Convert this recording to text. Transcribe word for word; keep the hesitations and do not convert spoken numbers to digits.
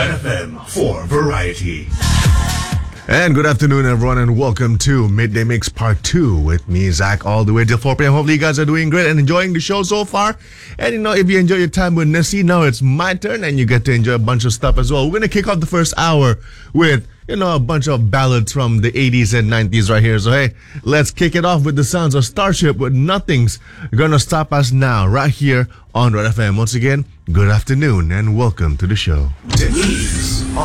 Red F M for Variety. And good afternoon, everyone, and welcome to Midday Mix Part two with me, Zach, all the way till four p.m. Hopefully you guys are doing great and enjoying the show so far. And, you know, if you enjoy your time with Nessie, now it's my turn and you get to enjoy a bunch of stuff as well. We're going to kick off the first hour with, you know, a bunch of ballads from the eighties and nineties right here. So, hey, let's kick it off with the sounds of Starship with Nothing's Gonna Stop Us Now right here on Red F M. Once again, good afternoon and welcome to the show. Denise